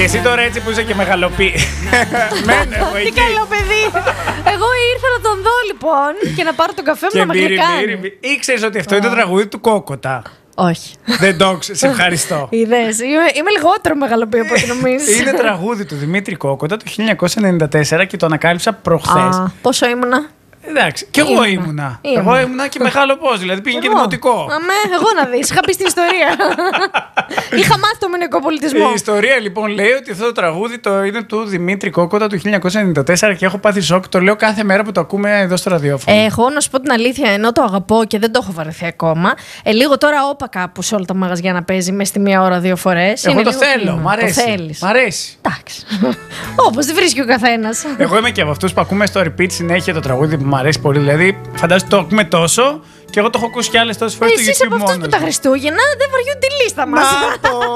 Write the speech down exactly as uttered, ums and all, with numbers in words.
Και εσύ τώρα έτσι που είσαι και μεγαλοπή. Μένω εγώ εκεί. Τι καλό παιδί. Εγώ ήρθα να τον δω λοιπόν και να πάρω τον καφέ μου να με γλυκάνει. Ήξερες ότι αυτό είναι το τραγούδι του Κόκοτα? Όχι. Δεν το ξέρεις, σε ευχαριστώ. Είδες, είμαι, είμαι λιγότερο μεγαλοπή από ό,τι νομίζεις. Είναι τραγούδι του Δημήτρη Κόκοτα το χίλια εννιακόσια ενενήντα τέσσερα και το ανακάλυψα προχθές. Α, πόσο ήμουνα? Εντάξει, κι εγώ ήμουνα. ήμουνα. Ήμουνα. Εγώ ήμουνα και μεγάλο πώς, δηλαδή πήγαινε και Εγώ. δημοτικό. Αμέ, εγώ να δεις, είχα πει στην ιστορία. Είχα μάθει το μηνικό πολιτισμό. Η ιστορία λοιπόν λέει ότι αυτό το τραγούδι το είναι του Δημήτρη Κόκοτα του χίλια εννιακόσια ενενήντα τέσσερα και έχω πάθει σοκ. Το λέω κάθε μέρα που το ακούμε εδώ στο ραδιόφωνο. Ε, εγώ να σου πω την αλήθεια, ενώ το αγαπώ και δεν το έχω βαρεθεί ακόμα. Ε, λίγο τώρα όπα κάπου σε όλα τα μαγαζιά να παίζει μέσα στη μία ώρα δύο φορές. Εγώ είναι το λίγο θέλω, κρίμα. μ' αρέσει. Το θέλεις. Μ' αρέσει. Εντάξει. Όπως τη βρίσκει ο καθένας. Εγώ είμαι και από αυτούς που ακούμε στο repeat συνέχεια το τραγούδι που μου αρέσει πολύ. Δηλαδή, φαντάζομαι το ακούμε τόσο και εγώ το έχω ακούσει κι άλλες τόσες φορές στο Εσείς YouTube από αυτούς που μόνος τα μου. Χριστούγεννα δεν βαριούν τη λίστα μας. Να το!